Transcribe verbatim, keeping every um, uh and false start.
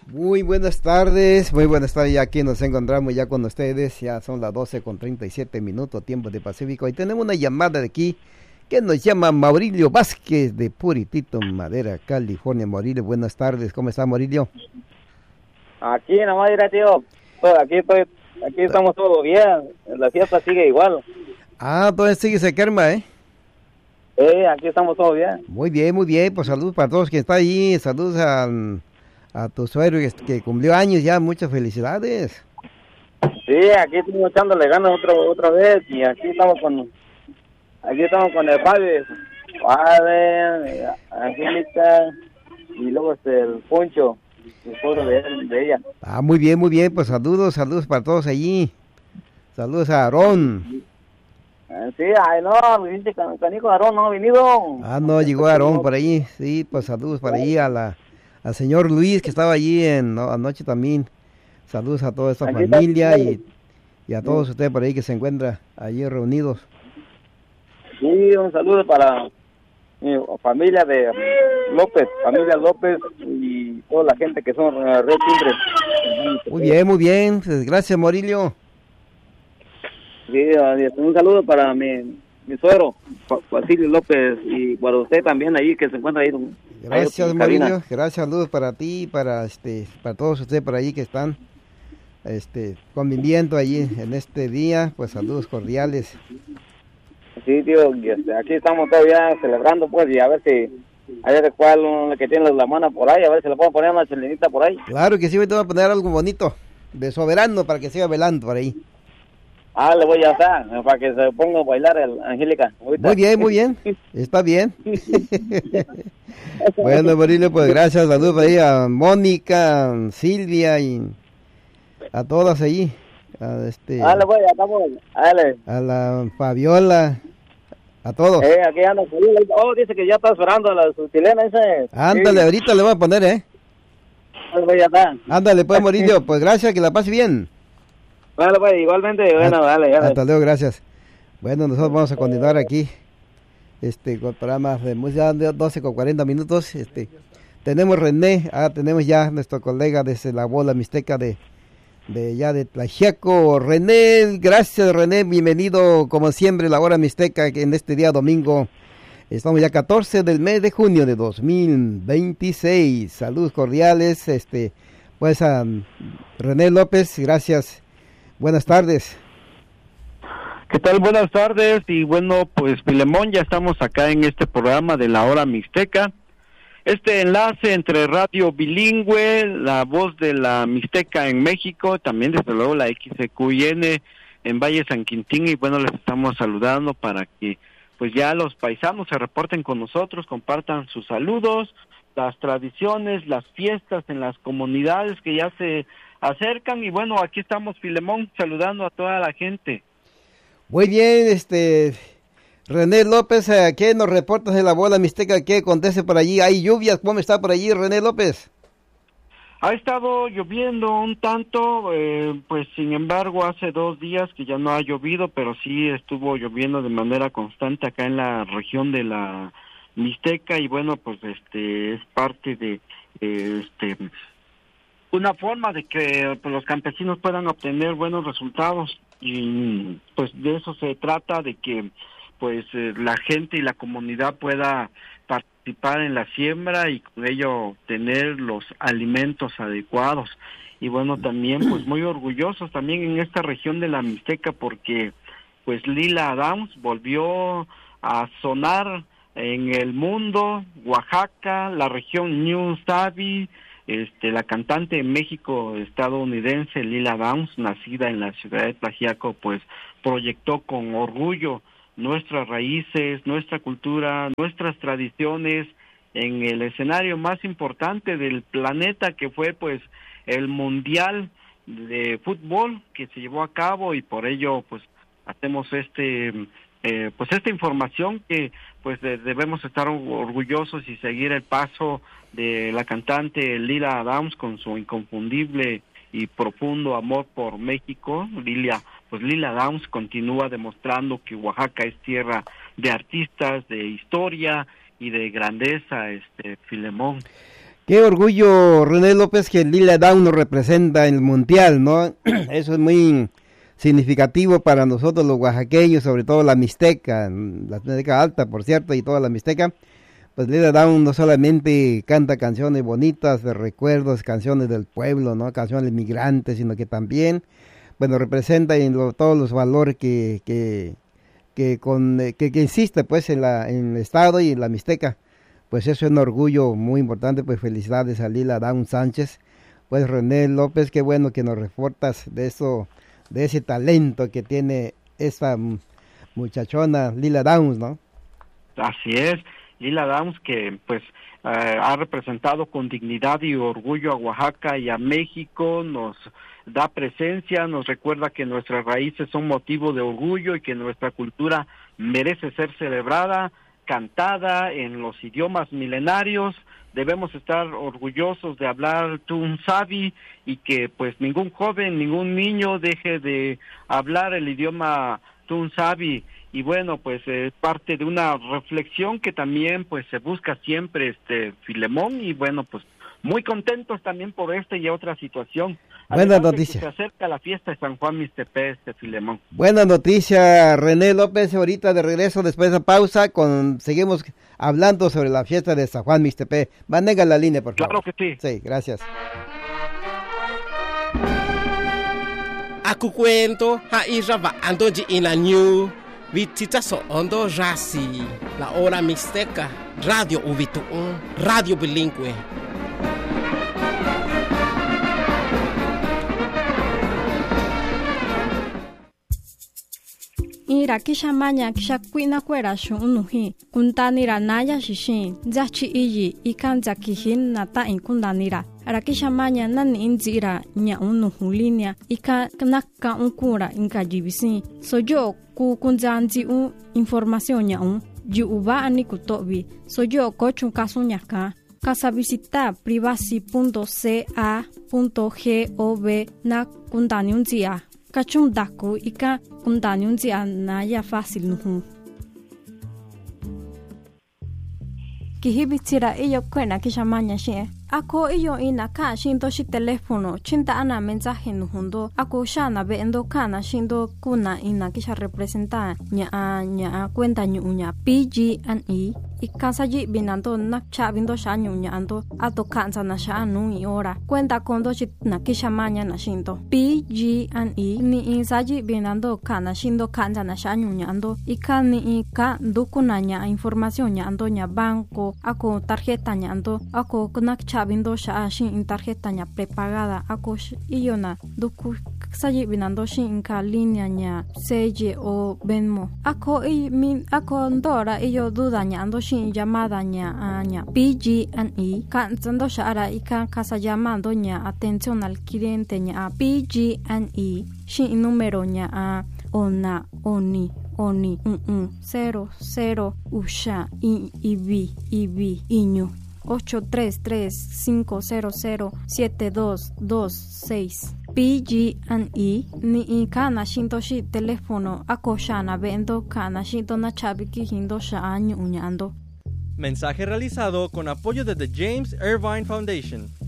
Muy buenas tardes, muy buenas tardes, ya aquí nos encontramos ya con ustedes, ya son las doce con treinta y siete minutos, tiempo de Pacífico, y tenemos una llamada de aquí, que nos llama Maurilio Vázquez de Puritito Madera, California. Maurilio, buenas tardes, ¿cómo está Maurilio? Aquí nomás dirá, tío, pues aquí estoy, aquí estamos todos bien, la fiesta sigue igual. Ah, entonces sigue se calma, ¿eh? Eh, aquí estamos todos bien. Muy bien, muy bien, pues saludos para todos que están allí, saludos a, a tu suegro que, que cumplió años ya, muchas felicidades. Sí, aquí estamos echándole ganas otra otra vez y aquí estamos con, aquí estamos con el padre, padre, Angélica y luego este el Poncho, el esposo de, él, de ella. Ah, muy bien, muy bien, pues saludos, saludos para todos allí, saludos a Aarón. Sí, ay no, mi pinche canijo Aarón no ha venido. Ah, no, llegó Aarón por ahí, sí, pues saludos para allí a la, al señor Luis que estaba allí en, no, anoche también. Saludos a toda esta Aquí familia está. y, y a todos ustedes por ahí que se encuentran allí reunidos. Sí, un saludo para mi familia de López, familia López y toda la gente que son uh, Red Tigres. Muy bien, muy bien, pues, gracias Maurilio. Sí, uh, un saludo para mi, mi suegro, Basilio López, y para usted también ahí que se encuentra ahí. Gracias ahí, Maurilio, gracias, saludos para ti, para este, para todos ustedes por ahí que están este conviviendo allí en este día, pues saludos cordiales. Sí, tío, y este, aquí estamos todavía celebrando, pues, y a ver si, a ver cuál que tiene la mano por ahí, a ver si le puedo poner una chelinita por ahí. Claro que sí, me tengo que poner algo bonito, de soberano, para que siga velando por ahí. Ah, le voy a dar, para que se ponga a bailar el Angélica. Ahorita. Muy bien, muy bien, está bien. Bueno, Maurilio, pues gracias, saludos para ahí a Mónica, a Silvia y a todas allí. A, este, ah, le voy a dar, a la Fabiola, a todos. Eh, aquí anda, oh, dice que ya está esperando a la chilena ese. Ándale, sí. ahorita le voy a poner, ¿eh? Pues ya está. Ándale, pues, Maurilio, pues gracias, que la pase bien. Vale, pues, igualmente, bueno, hasta, dale, dale. Hasta luego, gracias. Bueno, nosotros vamos a continuar aquí, este, con programas de música de doce con cuarenta minutos, este, tenemos René, ah, tenemos ya nuestro colega desde la bola mixteca de, de ya de Tlaxiaco. René, gracias René, bienvenido como siempre la hora mixteca en este día domingo. Estamos ya catorce del mes de junio de dos mil veintiséis. Saludos cordiales, este, pues a René López, gracias. Buenas tardes. ¿Qué tal? Buenas tardes y bueno, pues Filemón, ya estamos acá en este programa de la hora mixteca. Este enlace entre radio bilingüe, la voz de la mixteca en México, también desde luego la X C Q I N en Valle San Quintín, y bueno, les estamos saludando para que pues ya los paisanos se reporten con nosotros, compartan sus saludos, las tradiciones, las fiestas en las comunidades que ya se acercan, y bueno, aquí estamos Filemón saludando a toda la gente. Muy bien, este René López, ¿qué nos reportas de la bola mixteca? ¿Qué acontece por allí? ¿Hay lluvias? ¿Cómo está por allí, René López? Ha estado lloviendo un tanto, eh, pues sin embargo hace dos días que ya no ha llovido, pero sí estuvo lloviendo de manera constante acá en la región de la Mixteca, y bueno, pues este es parte de eh, este una forma de que pues, los campesinos puedan obtener buenos resultados, y pues de eso se trata, de que pues eh, la gente y la comunidad pueda participar en la siembra y con ello tener los alimentos adecuados. Y bueno, también pues muy orgullosos también en esta región de la Mixteca, porque pues Lila Downs volvió a sonar en el mundo. Oaxaca, la región New Savvy, este la cantante México estadounidense Lila Downs, nacida en la ciudad de Tlaxiaco, pues proyectó con orgullo nuestras raíces, nuestra cultura, nuestras tradiciones en el escenario más importante del planeta, que fue pues el Mundial de Fútbol que se llevó a cabo, y por ello pues hacemos este eh, pues esta información que pues de, debemos estar orgullosos y seguir el paso de la cantante Lila Downs con su inconfundible y profundo amor por México. Lilia, pues Lila Downs continúa demostrando que Oaxaca es tierra de artistas, de historia y de grandeza, este Filemón. Qué orgullo, René López, que Lila Downs nos representa en el mundial, ¿no? Eso es muy significativo para nosotros los oaxaqueños, sobre todo la Mixteca, la Mixteca Alta, por cierto, y toda la Mixteca. Pues Lila Downs no solamente canta canciones bonitas de recuerdos, canciones del pueblo, ¿no? Canciones migrantes, sino que también, bueno, representa en lo, todos los valores que que que con que, que insiste, pues, en la en el estado y en la Mixteca. Pues eso es un orgullo muy importante. Pues felicidades a Lila Downs Sánchez. Pues René López, qué bueno que nos reportas de eso, de ese talento que tiene esa muchachona Lila Downs, ¿no? Así es, Lila Downs, que pues eh, ha representado con dignidad y orgullo a Oaxaca y a México, nos da presencia, nos recuerda que nuestras raíces son motivo de orgullo y que nuestra cultura merece ser celebrada, cantada en los idiomas milenarios. Debemos estar orgullosos de hablar Tunsavi y que pues ningún joven, ningún niño deje de hablar el idioma Tunsavi. Y bueno, pues es eh, parte de una reflexión que también pues se busca siempre, este Filemón, y bueno, pues muy contentos también por esta y otra situación. Buena noticia. Se acerca la fiesta de San Juan Mixtepec, este Filemón. Buena noticia, René López. Ahorita de regreso, después de pausa, con seguimos hablando sobre la fiesta de San Juan Mixtepec. Mantenga la línea, por favor. Claro que sí. Sí, gracias. Aku cuento ha iraba ando in la new vitita so ondo rasi la hora mixteca radio uvitu radio bilingüe. Ira kisha maña kisha kuina kwera shunuhi kuntanira naya shishin zachi iyi ikanza kihin nata inkundanira arakisha maña nani inzira nya unuhu linia ika nakka unkura inka jibisi sojo ku kunzanzi un información nya un ji uba ani kutobi sojo kochun kasunyaka casa visita privacy punto c a punto gov na kundaniunzia kachun daku ika kundaniunzi anaya fácil nuhu kihibitira iyo kwena kishamanya shie ako iyo ina ka shindo shi telefono chinta ana mensaje nuhundo ako shana be endo kana shindo kuna ina kisha representa nya nya cuenta nyunya P G and E ikasaji binando nakcha bindo sha nyunya ando ato kanza na sha anu i ora cuenta kondo shi na kisha manya na shindo P G and E ni insaji binando kana shindo kanza na sha nyunya ando ikani ika dukuna nya información nya ando nya banco ako tarjeta nya ando ako nakcha vindo sha shin in tarjeta nya prepagada ako iyona duku saji binando shin inka línea nya Seye o Venmo ako i min ako ndora iyo duda nya ando shin llamada nya nya P G and E kan zando sha ara ika casa llamando nya atención al cliente nya P G and E shin número nya a ona oni oni un un cero cero usha i ibi ibi iño ocho tres tres cinco cero cero siete dos dos seis P G and E ni kana shinto shi teléfono akoshana vendo kana shinto na chabiki hindo sha año uñando. Mensaje realizado con apoyo de The James Irvine Foundation.